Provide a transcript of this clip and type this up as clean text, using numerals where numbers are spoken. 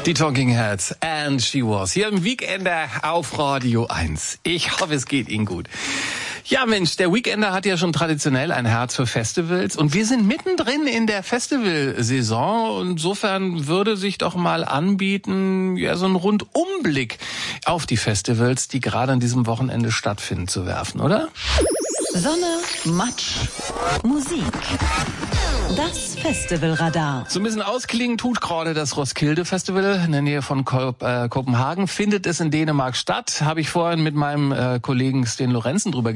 Die Talking Heads, and she was. Hier im Weekender auf Radio 1. Ich hoffe, es geht Ihnen gut. Ja Mensch, der Weekender hat ja schon traditionell ein Herz für Festivals und wir sind mittendrin in der Festivalsaison. Insofern würde sich doch mal anbieten, ja, so einen Rundumblick auf die Festivals, die gerade an diesem Wochenende stattfinden, zu werfen, oder? Sonne, Matsch, Musik. Das Festivalradar. So ein bisschen ausklingen tut gerade das Roskilde Festival in der Nähe von Kopenhagen. Findet es in Dänemark statt? Habe ich vorhin mit meinem Kollegen Sten Lorenzen drüber